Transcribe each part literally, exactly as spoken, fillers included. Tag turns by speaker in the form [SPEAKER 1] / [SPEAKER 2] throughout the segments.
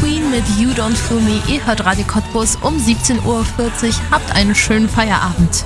[SPEAKER 1] Queen mit You Don't Fool Me. Ihr hört Radio Cottbus um siebzehn Uhr vierzig. Habt einen schönen Feierabend.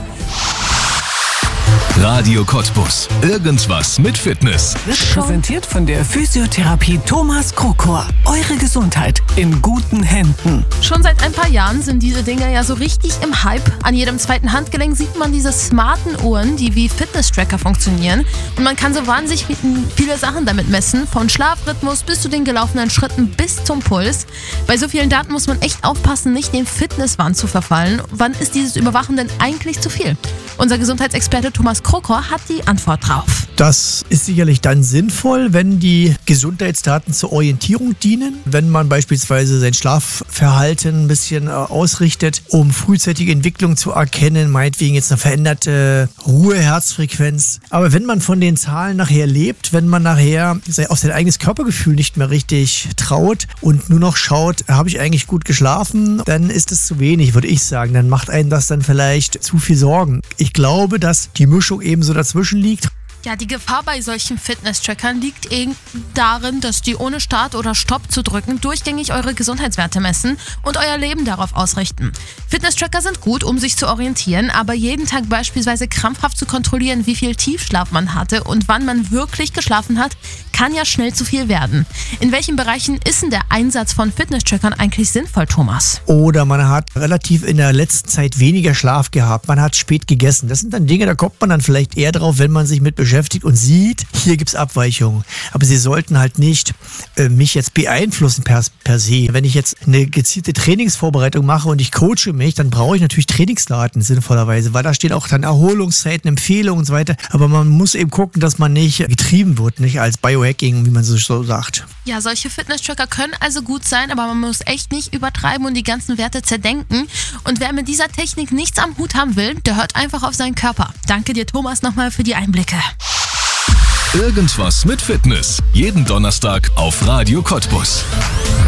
[SPEAKER 2] Radio Cottbus. Irgendwas mit Fitness.
[SPEAKER 3] Wird präsentiert von der Physiotherapie Thomas Krokor. Eure Gesundheit in guten Händen.
[SPEAKER 1] Schon seit ein paar Jahren sind diese Dinger ja so richtig im Hype. An jedem zweiten Handgelenk sieht man diese smarten Uhren, die wie Fitness-Tracker funktionieren. Und man kann so wahnsinnig viele Sachen damit messen. Von Schlafrhythmus bis zu den gelaufenen Schritten bis zum Puls. Bei so vielen Daten muss man echt aufpassen, nicht dem Fitnesswahn zu verfallen. Wann ist dieses Überwachen denn eigentlich zu viel? Unser Gesundheitsexperte Thomas Krokor hat die Antwort drauf.
[SPEAKER 4] Das ist sicherlich dann sinnvoll, wenn die Gesundheitsdaten zur Orientierung dienen. Wenn man beispielsweise sein Schlafverhalten ein bisschen ausrichtet, um frühzeitige Entwicklung zu erkennen, meinetwegen jetzt eine veränderte Ruhe-Herzfrequenz. Aber wenn man von den Zahlen nachher lebt, wenn man nachher auf sein eigenes Körpergefühl nicht mehr richtig traut und nur noch schaut, habe ich eigentlich gut geschlafen, dann ist es zu wenig, würde ich sagen. Dann macht einen das dann vielleicht zu viel Sorgen. Ich glaube, dass die Mischung ebenso dazwischen liegt.
[SPEAKER 1] Ja, die Gefahr bei solchen Fitness-Trackern liegt eben darin, dass die ohne Start oder Stopp zu drücken durchgängig eure Gesundheitswerte messen und euer Leben darauf ausrichten. Fitness-Tracker sind gut, um sich zu orientieren, aber jeden Tag beispielsweise krampfhaft zu kontrollieren, wie viel Tiefschlaf man hatte und wann man wirklich geschlafen hat, kann ja schnell zu viel werden. In welchen Bereichen ist denn der Einsatz von Fitness-Trackern eigentlich sinnvoll, Thomas?
[SPEAKER 4] Oder man hat relativ in der letzten Zeit weniger Schlaf gehabt, man hat spät gegessen. Das sind dann Dinge, da kommt man dann vielleicht eher drauf, wenn man sich mit beschäftigt und sieht, hier gibt es Abweichungen. Aber sie sollten halt nicht äh, mich jetzt beeinflussen per, per se. Wenn ich jetzt eine gezielte Trainingsvorbereitung mache und ich coache mich, dann brauche ich natürlich Trainingsdaten sinnvollerweise, weil da stehen auch dann Erholungszeiten, Empfehlungen und so weiter. Aber man muss eben gucken, dass man nicht getrieben wird, nicht als Biohacking, wie man so sagt.
[SPEAKER 1] Ja, solche Fitness-Tracker können also gut sein, aber man muss echt nicht übertreiben und die ganzen Werte zerdenken. Und wer mit dieser Technik nichts am Hut haben will, der hört einfach auf seinen Körper. Danke dir, Thomas, nochmal für die Einblicke.
[SPEAKER 2] Irgendwas mit Fitness. Jeden Donnerstag auf Radio Cottbus.